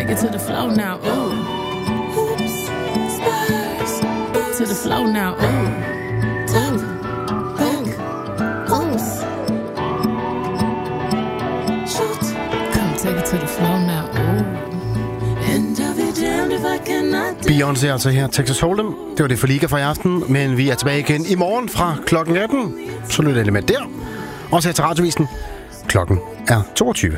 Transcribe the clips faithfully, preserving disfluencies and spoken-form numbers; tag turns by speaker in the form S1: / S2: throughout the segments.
S1: Take it to the flow now, ooh. Oops, spurs. To the flow now, ooh. Top, back, oops. Shoot. Come take it to the flow now, ooh. End of it, damned if I cannot.
S2: Beyoncé altså her, Texas Hold'em. Det var det for Liga for i aften, men vi er tilbage igen i morgen fra klokken atten. Så lytter jeg lidt med der. Også her til Radiovisen. Klokken er toogtyve.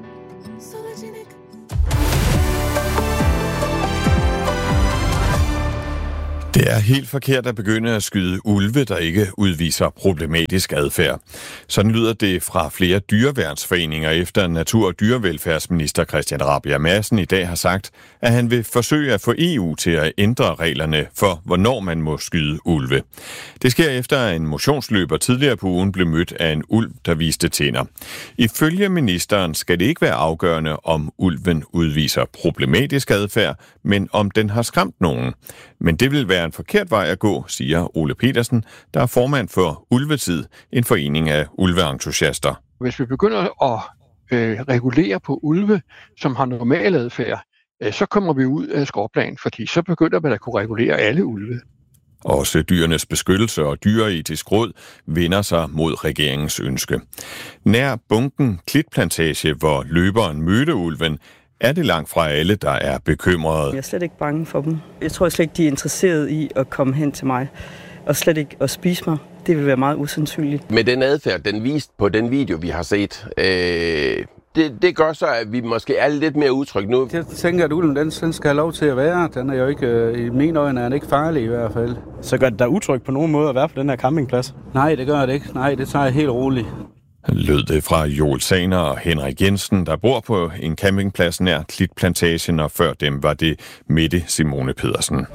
S3: Det er helt forkert at begynde at skyde ulve, der ikke udviser problematisk adfærd. Sådan lyder det fra flere dyreværnsforeninger, efter natur- og dyrevelfærdsminister Christian Rabjerg Madsen i dag har sagt, at han vil forsøge at få E U til at ændre reglerne for, hvornår man må skyde ulve. Det sker efter, at en motionsløber tidligere på ugen blev mødt af en ulv, der viste tænder. Ifølge ministeren skal det ikke være afgørende, om ulven udviser problematisk adfærd, men om den har skræmt nogen. Men det vil være en forkert vej at gå, siger Ole Petersen, der er formand for Ulvetid, en forening af ulveentusiaster.
S4: Hvis vi begynder at øh, regulere på ulve, som har normal adfærd, øh, så kommer vi ud af skråplanen, fordi så begynder man at kunne regulere alle ulve.
S3: Også Dyrenes Beskyttelse og Dyreetisk Råd vender sig mod regeringens ønske. Nær bunken Klitplantage, hvor løberen mødte ulven, er det langt fra alle, der er bekymrede.
S5: Jeg er slet ikke bange for dem. Jeg tror slet ikke, de er interesseret i at komme hen til mig, og slet ikke at spise mig. Det vil være meget usandsynligt.
S6: Med den adfærd, den vist på den video, vi har set, øh, det, det gør så, at vi måske er lidt mere utrygge nu.
S7: Jeg tænker, at ulven den, den skal have lov til at være. Den er jo ikke, øh, i mine øjne er den ikke farlig i hvert fald.
S8: Så gør det da utrygt på nogen måde at være på den her campingplads?
S7: Nej, det gør det ikke. Nej, det tager jeg helt roligt.
S3: Lød det fra Joel Saner og Henrik Jensen, der bor på en campingplads nær Klitplantagen, og før dem var det Mette Simone Pedersen.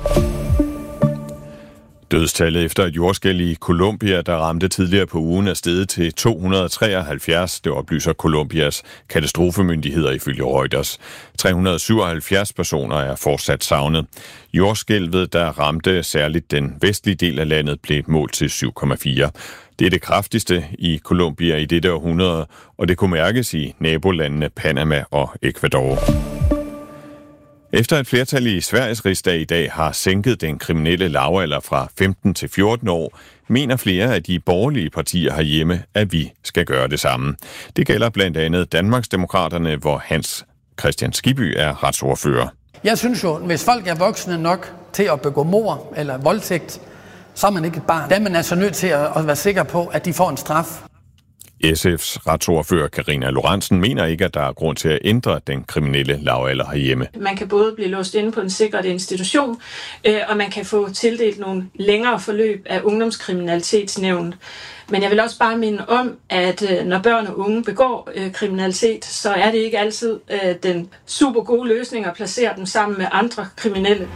S3: Dødstallet efter et jordskælv i Colombia, der ramte tidligere på ugen, er steget til to hundrede og treoghalvfjerds. Det oplyser Colombias katastrofemyndigheder ifølge Reuters. tre hundrede og syvoghalvfjerds personer er fortsat savnet. Jordskælvet, der ramte særligt den vestlige del af landet, blev målt til syv komma fire. Det er det kraftigste i Colombia i dette århundrede, og det kunne mærkes i nabolandene Panama og Ecuador. Efter et flertal i Sveriges rigsdag i dag har sænket den kriminelle lavalder fra femten til fjorten år, mener flere af de borgerlige partier herhjemme, at vi skal gøre det samme. Det gælder blandt andet Danmarksdemokraterne, hvor Hans Kristian Skibby er retsordfører.
S9: Jeg synes jo, hvis folk er voksne nok til at begå mord eller voldtægt, så er man ikke et barn. Der er man altså nødt til at være sikker på, at de får en straf.
S3: S F's retsordfører Karina Lorentzen mener ikke, at der er grund til at ændre den kriminelle lavalder herhjemme.
S10: Man kan både blive låst inde på en sikret institution, øh, og man kan få tildelt nogle længere forløb af ungdomskriminalitetsnævnet. Men jeg vil også bare minde om, at øh, når børn og unge begår øh, kriminalitet, så er det ikke altid øh, den super gode løsning at placere dem sammen med andre kriminelle.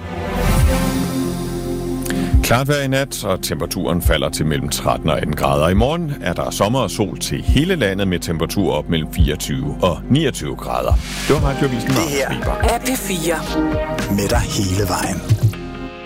S3: Klart vejr i nat, og temperaturen falder til mellem tretten og atten grader. I morgen er der sommer og sol til hele landet med temperatur op mellem fireogtyve og niogtyve grader. Det var Radiovisen.
S11: Det her er P fire. Med dig hele vejen.